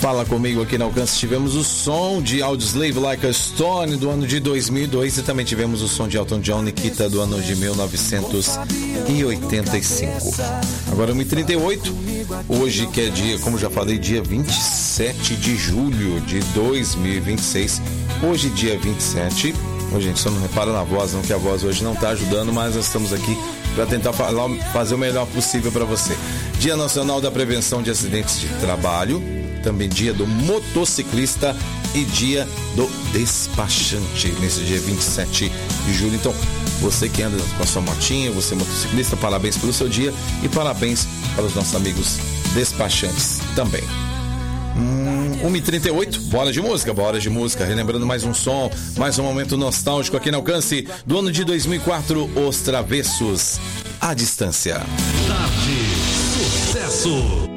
Fala comigo aqui no Alcance. Tivemos o som de Audioslave Like a Stone do ano de 2002 e também tivemos o som de Elton John, Nikita do ano de 1985. Agora 1h38, hoje que é dia, como já falei, dia 27 de julho de 2026. Hoje dia 27. Ô, gente, só não repara na voz, não, que a voz hoje não está ajudando, mas nós estamos aqui para tentar fazer o melhor possível para você. Dia Nacional da Prevenção de Acidentes de Trabalho, também dia do motociclista e dia do despachante, nesse dia 27 de julho. Então, você que anda com a sua motinha, você motociclista, parabéns pelo seu dia e parabéns para os nossos amigos despachantes também. 1h38, bora de música, relembrando mais um som, mais um momento nostálgico aqui no Alcance do ano de 2004, Os Travessos, A Distância. Tarde, sucesso.